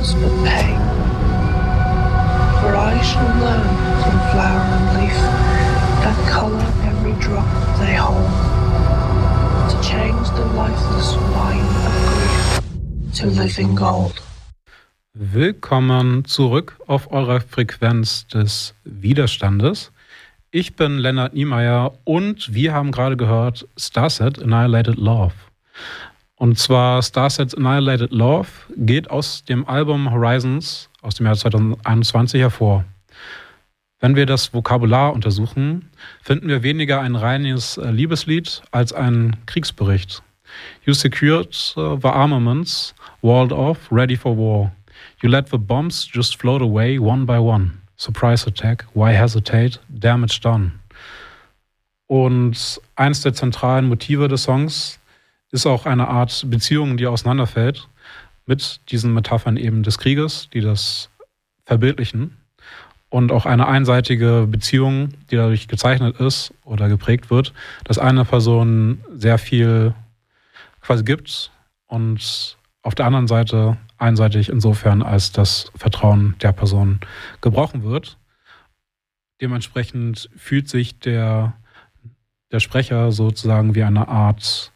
cause but pain. For I shall learn from flower and leaf that colour every drop they hold, to change the lifeless wine of grief to living gold. Willkommen zurück auf eurer Frequenz des Widerstandes. Ich bin Lennart Niemeyer und wir haben gerade gehört Starset Annihilated Love. Und zwar Starset Annihilated Love geht aus dem Album Horizons aus dem Jahr 2021 hervor. Wenn wir das Vokabular untersuchen, finden wir weniger ein reines Liebeslied als einen Kriegsbericht. You secured the armaments, walled off, ready for war. You let the bombs just float away one by one. Surprise attack, why hesitate, damage done. Und eines der zentralen Motive des Songs ist auch eine Art Beziehung, die auseinanderfällt mit diesen Metaphern eben des Krieges, die das verbildlichen. Und auch eine einseitige Beziehung, die dadurch gezeichnet ist oder geprägt wird, dass eine Person sehr viel quasi gibt und auf der anderen Seite einseitig insofern, als das Vertrauen der Person gebrochen wird. Dementsprechend fühlt sich der Sprecher sozusagen wie eine Art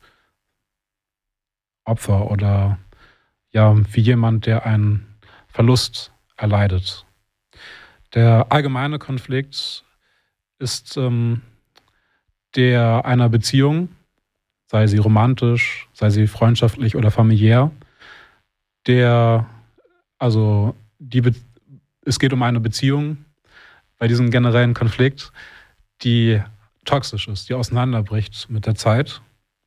Opfer oder ja, wie jemand, der einen Verlust erleidet. Der allgemeine Konflikt ist der einer Beziehung, sei sie romantisch, sei sie freundschaftlich oder familiär, es geht um eine Beziehung bei diesem generellen Konflikt, die toxisch ist, die auseinanderbricht mit der Zeit.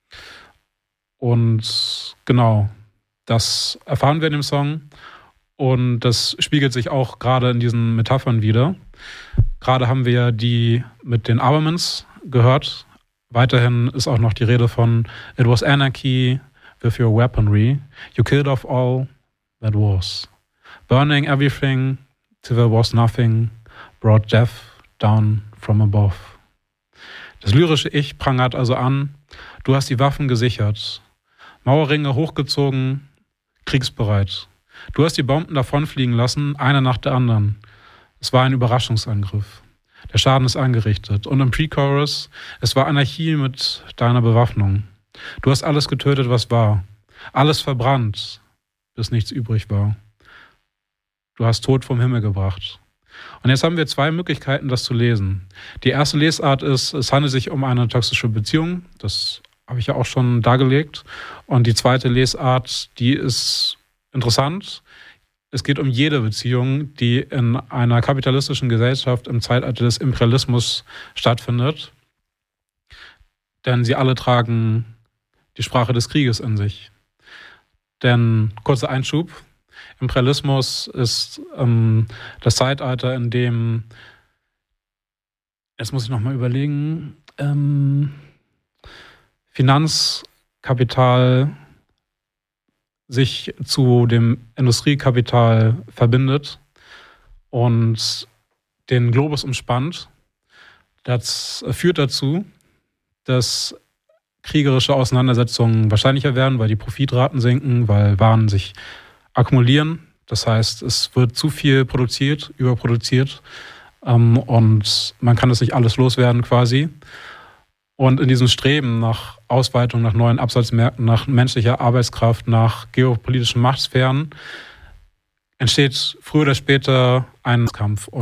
Und genau, das erfahren wir in dem Song und das spiegelt sich auch gerade in diesen Metaphern wieder. Gerade haben wir die mit den Armaments gehört. Weiterhin ist auch noch die Rede von It was anarchy with your weaponry. You killed off all that was. Burning everything till there was nothing. Brought death down from above. Das lyrische Ich prangert also an. Du hast die Waffen gesichert. Mauerringe hochgezogen, kriegsbereit. Du hast die Bomben davonfliegen lassen, eine nach der anderen. Es war ein Überraschungsangriff. Der Schaden ist angerichtet. Und im Pre-Chorus, es war Anarchie mit deiner Bewaffnung. Du hast alles getötet, was war. Alles verbrannt, bis nichts übrig war. Du hast Tod vom Himmel gebracht. Und jetzt haben wir zwei Möglichkeiten, das zu lesen. Die erste Lesart ist, es handelt sich um eine toxische Beziehung. Das habe ich ja auch schon dargelegt. Und die zweite Lesart, die ist interessant. Es geht um jede Beziehung, die in einer kapitalistischen Gesellschaft im Zeitalter des Imperialismus stattfindet. Denn sie alle tragen die Sprache des Krieges in sich. Denn, kurzer Einschub, Imperialismus ist das Zeitalter, in dem, jetzt muss ich nochmal überlegen, Finanzkapital sich zu dem Industriekapital verbindet und den Globus umspannt. Das führt dazu, dass kriegerische Auseinandersetzungen wahrscheinlicher werden, weil die Profitraten sinken, weil Waren sich akkumulieren. Das heißt, es wird zu viel produziert, überproduziert und man kann es nicht alles loswerden quasi. Und in diesem Streben nach Ausweitung, nach neuen Absatzmärkten, nach menschlicher Arbeitskraft, nach geopolitischen Machtsphären entsteht früher oder später ein Kampf.